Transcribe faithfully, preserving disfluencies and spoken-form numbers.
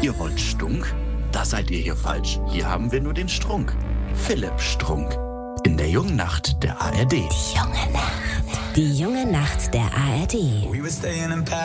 Ihr wollt Stunk? Da seid ihr hier falsch. Hier haben wir nur den Strunk. Philipp Strunk. In der jungen Nacht der A R D. Die junge Nacht. Die junge Nacht der A R D.